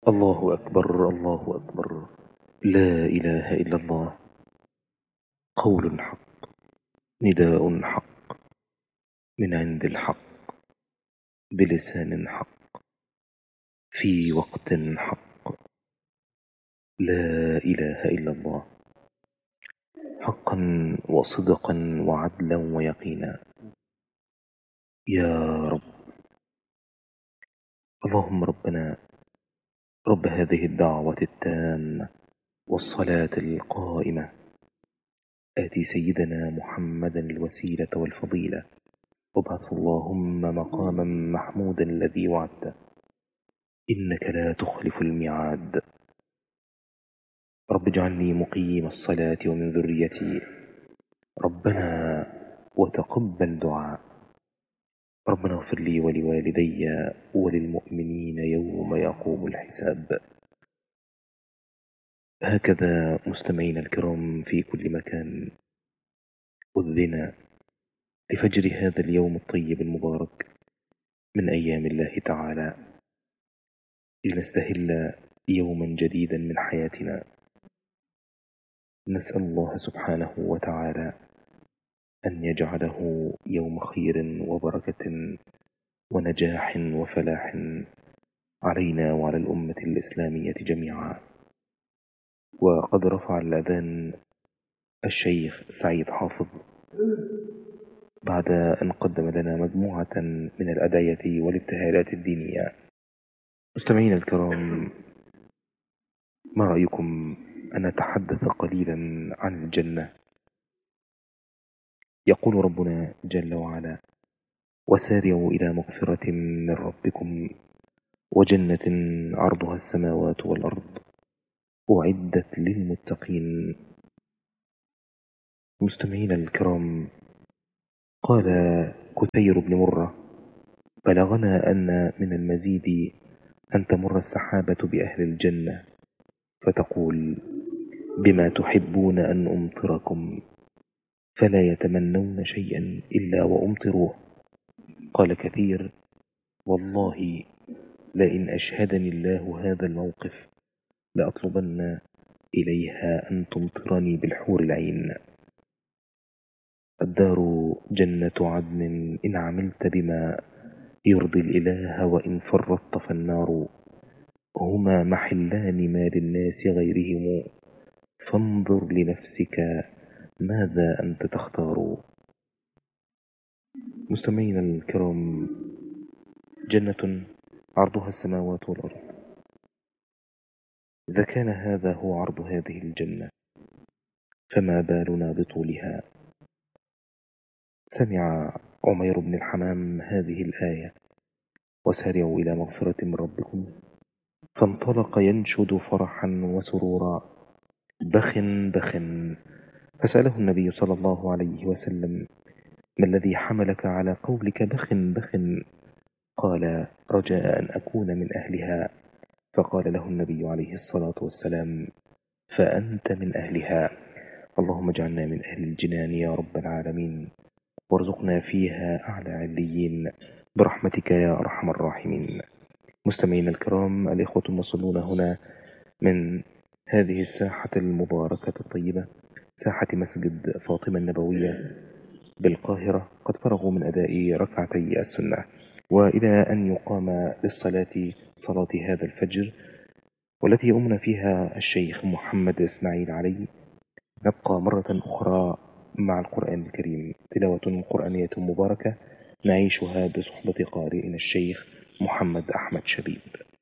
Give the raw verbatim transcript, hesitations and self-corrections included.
الله أكبر الله أكبر. لا إله إلا الله. قول حق، نداء حق، من عند الحق، بلسان حق، في وقت حق. لا إله إلا الله. حقا وصدقا وعدلا ويقينا. يا رب. اللهم ربنا رب هذه الدعوة التامة والصلاة القائمة، آتي سيدنا محمدا الوسيلة والفضيلة، وابعث اللهم مقاما محمودا الذي وعدته، إنك لا تخلف الميعاد. رب اجعلني مقيم الصلاة ومن ذريتي، ربنا وتقبل دعاء. ربنا اغفر لي ولوالدي وللمؤمنين يوم يقوم الحساب. هكذا مستمعين الكرام في كل مكان، أذن لفجر هذا اليوم الطيب المبارك من أيام الله تعالى، لنستهل يوما جديدا من حياتنا. نسأل الله سبحانه وتعالى أن يجعله يوم خير وبركة ونجاح وفلاح علينا وعلى الأمة الإسلامية جميعا. وقد رفع الأذان الشيخ سعيد حافظ بعد أن قدم لنا مجموعة من الأدعية والابتهالات الدينية. مستمعين الكرام، ما رأيكم أن نتحدث قليلا عن الجنة؟ يقول ربنا جل وعلا: وسارعوا إلى مغفرة من ربكم وجنة عرضها السماوات والأرض أعدت للمتقين. مستمعين الكرام، قال كثير بن مرة: بلغنا أن من المزيد أن تمر السحابة بأهل الجنة فتقول: بما تحبون أن أمطركم، فلا يتمنون شيئا إلا وأمطروه. قال كثير: والله لئن أشهدني الله هذا الموقف لأطلبن إليها أن تمطرني بالحور العين. الدار جنة عدن إن عملت بما يرضي الإله، وإن فرطت فالنار. هما محلان ما للناس غيرهم، فانظر لنفسك ماذا أنت تختار. مستمعين الكرام، جنة عرضها السماوات والأرض، إذا كان هذا هو عرض هذه الجنة فما بالنا بطولها؟ سمع عمير بن الحمام هذه الآية: وسارعوا إلى مغفرة من ربكم، فانطلق ينشد فرحا وسرورا: بخ بخ. فسأله النبي صلى الله عليه وسلم: ما الذي حملك على قولك بخ بخ؟ قال: رجاء أن أكون من أهلها. فقال له النبي عليه الصلاة والسلام: فأنت من أهلها. اللهم اجعلنا من أهل الجنان يا رب العالمين، وارزقنا فيها أعلى عليين برحمتك يا أرحم الراحمين. مستمعين الكرام، الإخوة المصلون هنا من هذه الساحة المباركة الطيبة، ساحة مسجد فاطمة النبوية بالقاهرة، قد فرغوا من أداء ركعتي السنة، وإلى أن يقام للصلاة صلاة هذا الفجر والتي يؤمن فيها الشيخ محمد إسماعيل علي، نبقى مرة أخرى مع القرآن الكريم، تلاوة قرآنية مباركة نعيشها بصحبة قارئنا الشيخ محمد أحمد شبيب.